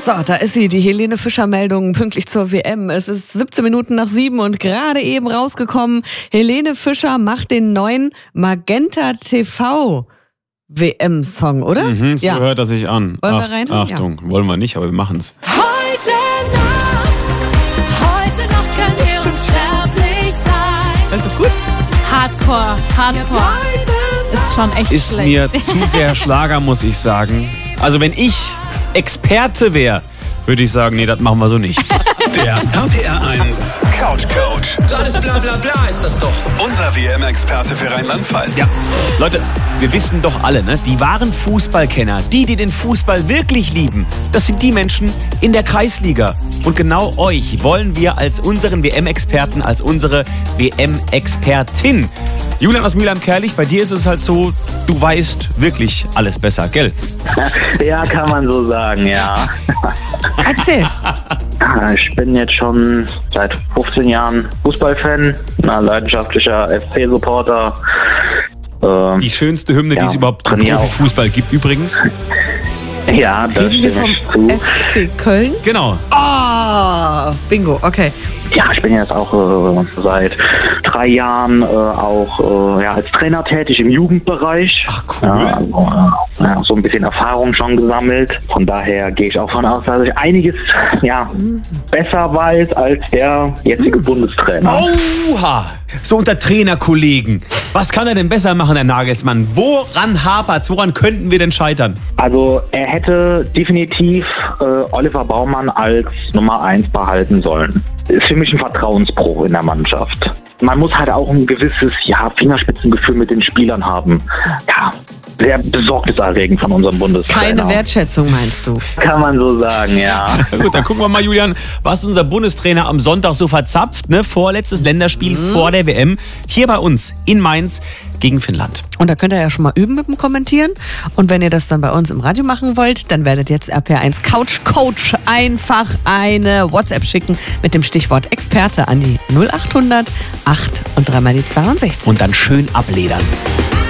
So, da ist sie, die Helene Fischer-Meldung pünktlich zur WM. Es ist 17 Minuten nach 7 und gerade eben rausgekommen, Helene Fischer macht den neuen Magenta TV WM-Song, oder? So hört er sich an. Wollen wir reinhören? Achtung, wollen wir nicht, aber wir machen's. Heute Nacht könnt ihr unsterblich sein. Das ist gut. Hardcore. Ist schon echt Ist schlecht. mir zu sehr Schlager, muss ich sagen. Also wenn ich Experte wäre, würde ich sagen, nee, das machen wir so nicht. Der RPR1 Couch Coach. Alles bla bla bla ist das doch. Unser WM-Experte für Rheinland-Pfalz. Ja, Leute, wir wissen doch alle, ne? Die wahren Fußballkenner, die den Fußball wirklich lieben, das sind die Menschen in der Kreisliga. Und genau euch wollen wir als unseren WM-Experten, als unsere WM-Expertin. Julian aus Mülheim-Kerlich, bei dir ist es halt so, du weißt wirklich alles besser, gell? Ja, kann man so sagen, ja. Erzähl. Ich bin jetzt schon seit 15 Jahren Fußballfan, ein leidenschaftlicher FC-Supporter. Die schönste Hymne, die es überhaupt im trainiere auch. Profifußball gibt übrigens. Ja, das Reden wir stimme vom ich zu. FC Köln? Genau. Oh, bingo, okay. Ja, ich bin jetzt auch seit 3 Jahren auch als Trainer tätig im Jugendbereich. Ach, cool. Ja, also, so ein bisschen Erfahrung schon gesammelt. Von daher gehe ich auch von aus, dass ich einiges besser weiß als der jetzige Bundestrainer. Oha! So unter Trainerkollegen. Was kann er denn besser machen, der Nagelsmann? Woran hapert's? Woran könnten wir denn scheitern? Also er hätte definitiv Oliver Baumann als Nummer 1 behalten sollen. Ist für mich ein Vertrauensbruch in der Mannschaft. Man muss halt auch ein gewisses Fingerspitzengefühl mit den Spielern haben. Ja, sehr besorgniserregend von unserem Bundestrainer. Keine Wertschätzung, meinst du? Kann man so sagen, ja. Na gut, dann gucken wir mal, Julian, was unser Bundestrainer am Sonntag so verzapft. Ne? Vorletztes Länderspiel vor der WM. Hier bei uns in Mainz gegen Finnland. Und da könnt ihr ja schon mal üben mit dem Kommentieren. Und wenn ihr das dann bei uns im Radio machen wollt, dann werdet jetzt RPR1 Couch Coach einfach eine WhatsApp schicken mit dem Stichwort Experte an die 0800 8 und 3 mal die 62. Und dann schön abledern.